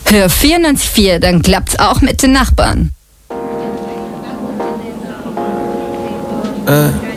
Hör 94.4, dann klappt's auch mit den Nachbarn.